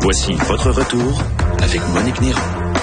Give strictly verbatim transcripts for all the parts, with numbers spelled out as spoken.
Voici votre retour avec Monique Néron.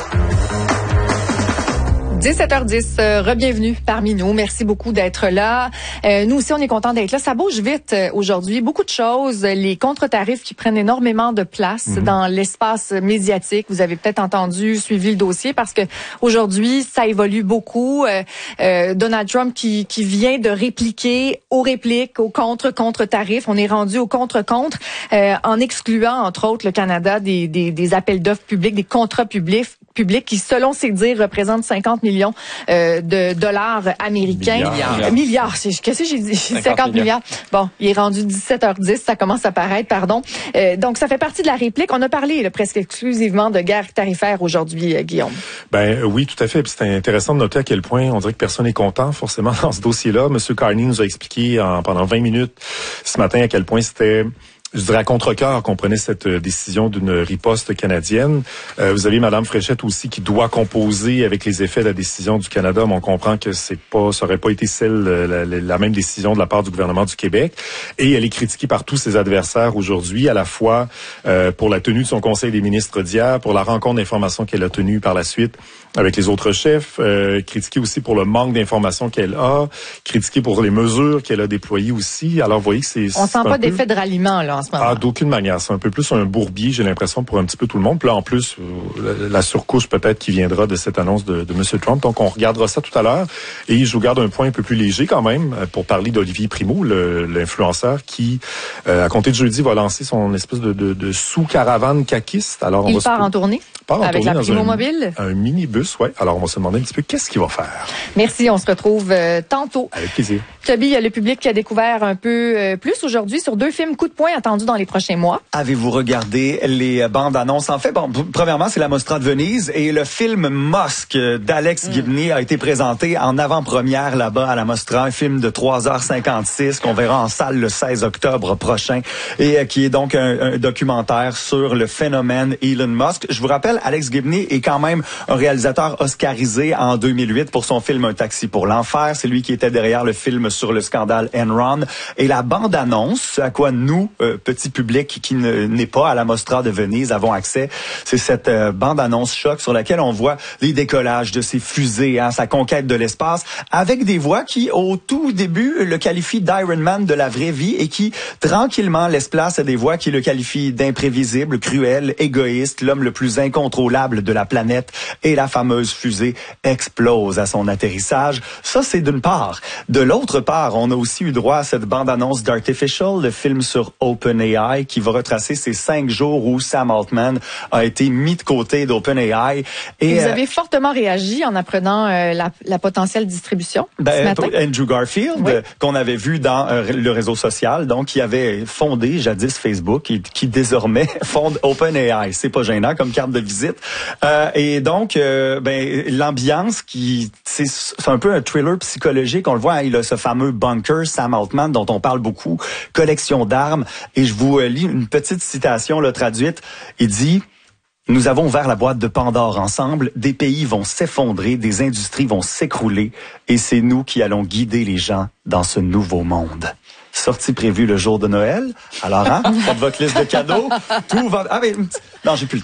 dix-sept heures dix, euh, re-bienvenue parmi nous. Merci beaucoup d'être là. Euh, nous aussi, on est contents d'être là. Ça bouge vite euh, aujourd'hui. Beaucoup de choses. Les contre-tarifs qui prennent énormément de place mm-hmm. dans l'espace médiatique. Vous avez peut-être entendu, suivi le dossier parce que aujourd'hui, ça évolue beaucoup. Euh, euh, Donald Trump qui, qui vient de répliquer aux répliques, aux contre-contre-tarifs. On est rendu au contre-contre euh, en excluant, entre autres, le Canada des, des, des appels d'offres publics, des contrats publics public qui, selon ses dires, représente cinquante millions euh, de dollars américains. Milliards. Milliards. Qu'est-ce que j'ai dit? cinquante milliards. Bon, il est rendu dix-sept heures dix, ça commence à paraître, pardon. Euh, donc, ça fait partie de la réplique. On a parlé là, presque exclusivement de guerre tarifaire aujourd'hui, euh, Guillaume. Ben oui, tout à fait. Puis c'est intéressant de noter à quel point on dirait que personne n'est content, forcément, dans ce dossier-là. Monsieur Carney nous a expliqué en, pendant vingt minutes ce matin à quel point c'était... je dirais à contre-cœur qu'on prenait cette décision d'une riposte canadienne. Euh, vous avez Madame Fréchette aussi qui doit composer avec les effets de la décision du Canada, mais on comprend que c'est pas, ça aurait pas été celle la, la, la même décision de la part du gouvernement du Québec. Et elle est critiquée par tous ses adversaires aujourd'hui, à la fois euh, pour la tenue de son Conseil des ministres d'hier, pour la rencontre d'informations qu'elle a tenue par la suite avec les autres chefs, euh, critiquée aussi pour le manque d'informations qu'elle a, critiquée pour les mesures qu'elle a déployées aussi. Alors, vous voyez que c'est... On sent pas d'effet de ralliement, là, en ce moment. Ah, d'aucune manière. C'est un peu plus un bourbier, j'ai l'impression, pour un petit peu tout le monde. Puis là, en plus, euh, la, la surcouche peut-être qui viendra de cette annonce de, de M. Trump. Donc, on regardera ça tout à l'heure. Et je vous garde un point un peu plus léger quand même pour parler d'Olivier Primo, le, l'influenceur qui, euh, à compter de jeudi, va lancer son espèce de, de, de sous-caravane caquiste. Alors, on Il va part se... en tournée part en avec tournée la Primo un, Mobile. Un minibus, ouais. Alors, on va se demander un petit peu qu'est-ce qu'il va faire. Merci, on se retrouve euh, tantôt. Avec plaisir. Toby, il y a le public qui a découvert un peu euh, plus aujourd'hui sur deux films coup de poing attendus dans les prochains mois. Avez-vous regardé les bandes annonces? En fait, bon, premièrement, c'est la Mostra de Venise et le film Mosque d'Alex mm. Gibney a été présenté en avant-première là-bas à la Mostra, un film de trois heures cinquante-six qu'on verra en salle le seize octobre prochain et euh, qui est donc un, un documentaire sur le phénomène Elon Musk. Je vous rappelle, Alex Gibney est quand même un réalisateur oscarisé en deux mille huit pour son film Un taxi pour l'enfer. C'est lui qui était derrière le film sur le scandale Enron. Et la bande-annonce, à quoi nous, euh, petit public qui ne, n'est pas à la Mostra de Venise, avons accès, c'est cette euh, bande-annonce choc sur laquelle on voit les décollages de ces fusées, hein, sa conquête de l'espace, avec des voix qui, au tout début, le qualifient d'Iron Man de la vraie vie et qui, tranquillement, laissent place à des voix qui le qualifient d'imprévisible, cruel, égoïste, l'homme le plus incontrôlable de la planète, et la fameuse fusée explose à son atterrissage. Ça, c'est d'une part. De l'autre part, on a aussi eu droit à cette bande-annonce d'Artificial, le film sur OpenAI, qui va retracer ces cinq jours où Sam Altman a été mis de côté d'OpenAI. Et, et vous avez euh, fortement réagi en apprenant euh, la, la potentielle distribution ben, ce matin. Andrew Garfield, oui. euh, qu'on avait vu dans euh, le réseau social, donc qui avait fondé jadis Facebook et qui désormais fonde OpenAI. C'est pas gênant comme carte de visite. Euh, et donc, euh, ben l'ambiance qui, c'est, c'est un peu un thriller psychologique. On le voit, hein, il a ce fameux bunker, Sam Altman, dont on parle beaucoup, collection d'armes. Et je vous euh, lis une petite citation là, traduite. Il dit... Nous avons ouvert la boîte de Pandore ensemble, des pays vont s'effondrer, des industries vont s'écrouler, et c'est nous qui allons guider les gens dans ce nouveau monde. Sortie prévue le jour de Noël. Alors, hein, faites votre liste de cadeaux. Tout va... Ah, mais... Non, j'ai plus le temps.